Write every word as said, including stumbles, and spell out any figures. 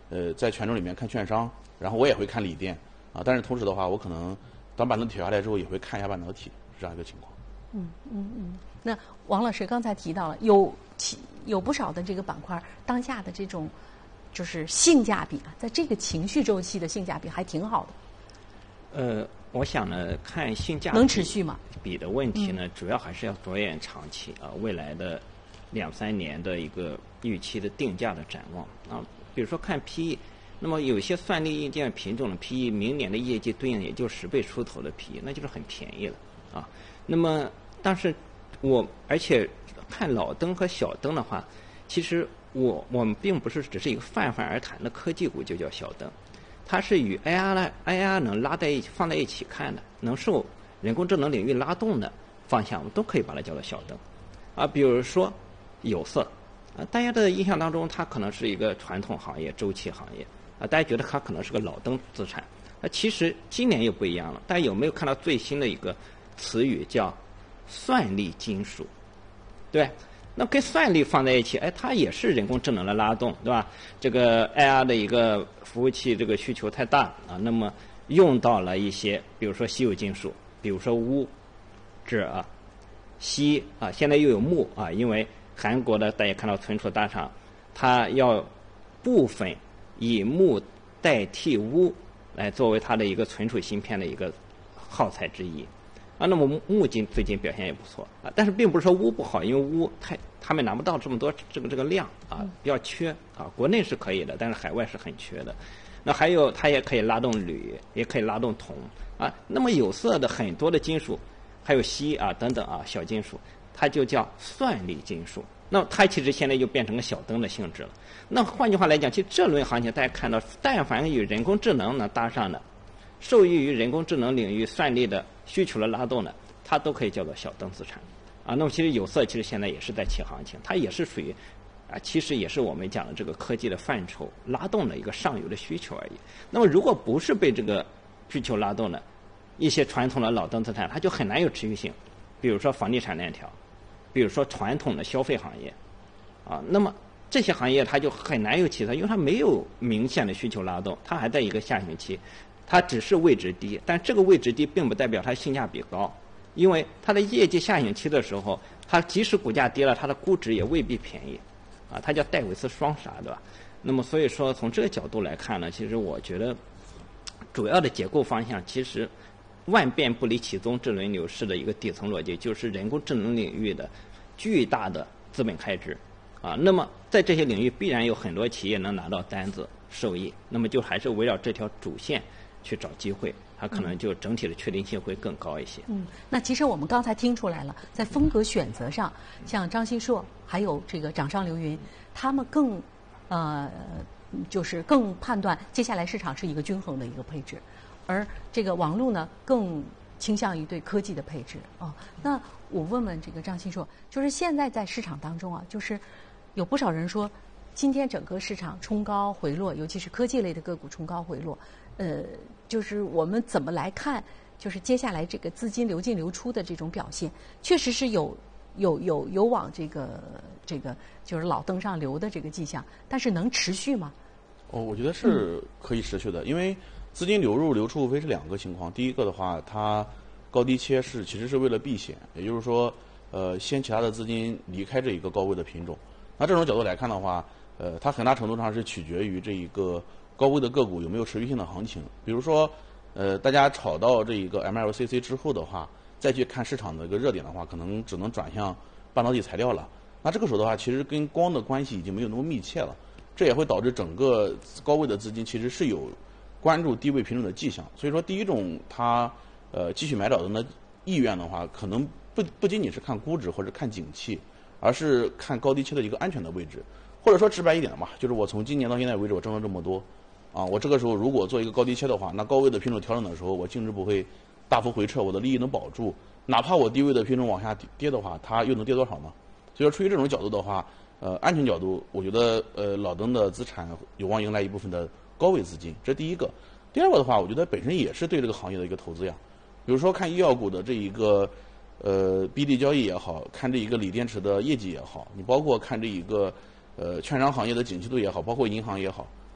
呃，在权重里面看券商，然后我也会看锂电啊，但是同时的话，我可能当半导体调下来之后，也会看一下半导体，是这样一个情况。 嗯嗯嗯。那王老师刚才提到了有其有不少的这个板块，当下的这种就是性价比啊，在这个情绪周期的性价比还挺好的。 呃，我想呢，看性价比能持续吗？ 比的问题呢，嗯、主要还是要着眼长期啊，未来的两三年的一个预期的定价的展望啊。比如说看 P E， 那么有些算力硬件品种的 P E， 明年的业绩对应也就十倍出头的 P E， 那就是很便宜了啊。那么但是我而且看老灯和小灯的话，其实我我们并不是只是一个泛泛而谈的科技股就叫小灯。它是与 A R 呢 A R 能拉在一起放在一起看的，能受人工智能领域拉动的方向，我们都可以把它叫做小灯，啊，比如说有色，啊，大家的印象当中它可能是一个传统行业、周期行业，啊，大家觉得它可能是个老灯资产，啊，其实今年又不一样了，大家有没有看到最新的一个词语叫算力金属，对？那跟算力放在一起，哎，它也是人工智能的拉动，对吧？这个 A R 的一个服务器这个需求太大啊，那么用到了一些，比如说稀有金属，比如说钨、锗啊、锡啊，现在又有钼啊，因为韩国的大家看到存储大厂，它要部分以钼代替钨来作为它的一个存储芯片的一个耗材之一。啊，那么钼金最近表现也不错啊，但是并不是说钨不好，因为钨太他们拿不到这么多这个这个量啊，比较缺啊，国内是可以的，但是海外是很缺的。那还有它也可以拉动铝，也可以拉动铜啊。那么有色的很多的金属，还有锡啊等等啊小金属，它就叫算力金属。那它其实现在就变成个小灯的性质了。那换句话来讲，其实这轮行情大家看到，但凡与人工智能能搭上的，受益于人工智能领域算力的需求的拉动呢，它都可以叫做小灯资产，啊，那么其实有色其实现在也是在起行情，它也是属于，啊，其实也是我们讲的这个科技的范畴拉动的一个上游的需求而已。那么如果不是被这个需求拉动的，一些传统的老灯资产，它就很难有持续性，比如说房地产链条，比如说传统的消费行业，啊，那么这些行业它就很难有起色，因为它没有明显的需求拉动，它还在一个下行期。它只是位置低，但这个位置低并不代表它性价比高，因为它的业绩下行期的时候，它即使股价跌了，它的估值也未必便宜，啊，它叫戴维斯双杀，对吧？那么所以说从这个角度来看呢，其实我觉得主要的结构方向其实万变不离其宗，这轮牛市的一个底层逻辑就是人工智能领域的巨大的资本开支，啊，那么在这些领域必然有很多企业能拿到单子受益，那么就还是围绕这条主线去找机会，它可能就整体的确定性会更高一些。 嗯，那其实我们刚才听出来了，在风格选择上，像张新硕还有这个掌上刘云，他们更呃就是更判断接下来市场是一个均衡的一个配置，而这个王璐呢更倾向于对科技的配置啊。那我问问这个张新硕，就是现在在市场当中啊，就是有不少人说，今天整个市场冲高回落，尤其是科技类的个股冲高回落，呃，就是我们怎么来看，就是接下来这个资金流进流出的这种表现，确实是有有有有往这个这个就是老灯上流的这个迹象，但是能持续吗？ 哦，我觉得是可以持续的，嗯、因为资金流入流出无非是两个情况，第一个的话，它高低切是其实是为了避险，也就是说，呃，先其他的资金离开这一个高位的品种。那这种角度来看的话，呃，它很大程度上是取决于这一个高位的个股有没有持续性的行情。比如说，呃，大家炒到这一个 M L C C 之后的话，再去看市场的一个热点的话，可能只能转向半导体材料了。那这个时候的话，其实跟光的关系已经没有那么密切了，这也会导致整个高位的资金其实是有关注低位品种的迹象。所以说，第一种它呃继续买老灯的意愿的话，可能不不仅仅是看估值或者看景气，而是看高低切的一个安全的位置。或者说直白一点的嘛，就是我从今年到现在为止，我挣了这么多，啊，我这个时候如果做一个高低切的话，那高位的品种调整的时候，我净值不会大幅回撤，我的利益能保住。哪怕我低位的品种往下跌的话，它又能跌多少呢？所以说，出于这种角度的话，呃，安全角度，我觉得呃老灯的资产有望迎来一部分的高位资金，这是第一个。第二个的话，我觉得本身也是对这个行业的一个投资呀。比如说看医药股的这一个呃 B D 交易也好，看这一个锂电池的业绩也好，你包括看这一个呃券商行业的景气度也好，包括银行也好，